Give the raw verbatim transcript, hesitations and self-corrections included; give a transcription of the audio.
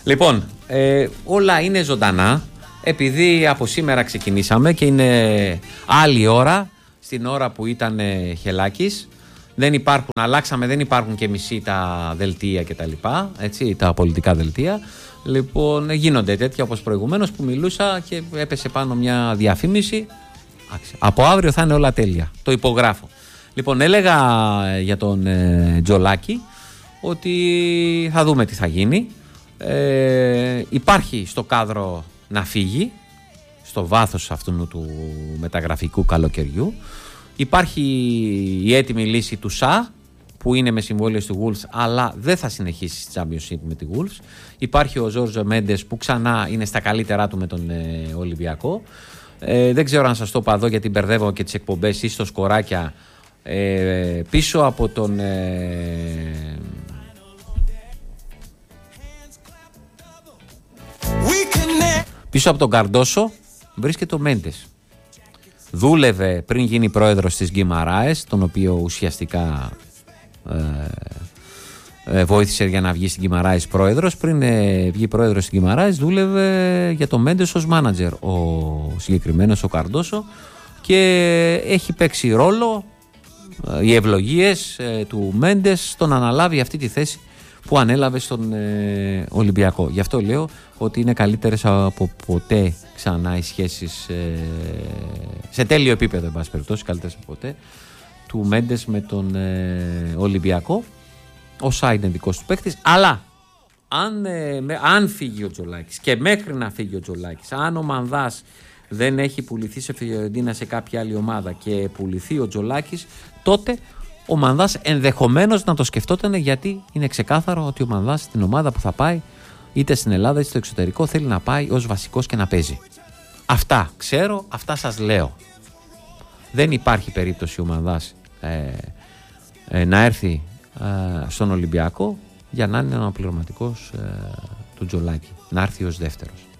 Λοιπόν, ε, όλα είναι ζωντανά. Επειδή από σήμερα ξεκινήσαμε και είναι άλλη ώρα, στην ώρα που ήταν ε, Χελάκης, δεν υπάρχουν, αλλάξαμε, δεν υπάρχουν και μισή τα δελτία και τα λοιπά, έτσι, τα πολιτικά δελτία. Λοιπόν, γίνονται τέτοια όπως προηγουμένως που μιλούσα και έπεσε πάνω μια διαφήμιση. Από αύριο θα είναι όλα τέλεια. Το υπογράφω. Λοιπόν, έλεγα για τον ε, Τζολάκη ότι θα δούμε τι θα γίνει. Ε, υπάρχει στο κάδρο να φύγει, στο βάθος αυτού του μεταγραφικού καλοκαιριού. Υπάρχει η έτοιμη λύση του ΣΑ, που είναι με συμβόλαιο στη Wolves, αλλά δεν θα συνεχίσει στη Championship με τη Wolves. Υπάρχει ο Ζόρζο Μέντες που ξανά είναι στα καλύτερά του με τον ε, Ολυμπιακό. Ε, δεν ξέρω αν σας το είπα εδώ, γιατί μπερδεύω και τις εκπομπές ή στο σκοράκια. Ε, πίσω από τον ε, πίσω από τον Καρντόσο βρίσκεται ο Μέντες. Δούλευε πριν γίνει πρόεδρος της Γκιμαράες, τον οποίο ουσιαστικά ε, ε, βοήθησε για να βγει στην Γκιμαράες πρόεδρος. Πριν ε, βγει πρόεδρος στην Γκιμαράες, δούλευε για τον Μέντες ως μάνατζερ ο συγκεκριμένος ο Καρντόσο, και έχει παίξει ρόλο ε, οι ευλογίες ε, του Μέντες στο να αναλάβει αυτή τη θέση που ανέλαβε στον ε, Ολυμπιακό. Γι' αυτό λέω ότι είναι καλύτερες από ποτέ ξανά οι σχέσεις ε, σε τέλειο επίπεδο, εν πάση περιπτώσει, καλύτερες από ποτέ, του Μέντες με τον ε, Ολυμπιακό. Ο ΣΑ είναι δικός του παίκτης, αλλά αν, ε, με, αν φύγει ο Τζολάκης, και μέχρι να φύγει ο Τζολάκης, αν ο Μανδάς δεν έχει πουληθεί σε Φιωρεντίνα σε κάποια άλλη ομάδα και πουληθεί ο Τζολάκης, τότε ο Μανδάς ενδεχομένως να το σκεφτόταν, γιατί είναι ξεκάθαρο ότι ο Μανδάς στην ομάδα που θα πάει, είτε στην Ελλάδα είτε στο εξωτερικό, θέλει να πάει ως βασικός και να παίζει. Αυτά ξέρω, αυτά σας λέω. Δεν υπάρχει περίπτωση ο Μανδάς ε, ε, να έρθει ε, στον Ολυμπιακό για να είναι αναπληρωματικός ε, του Τζολάκη, να έρθει ως δεύτερος.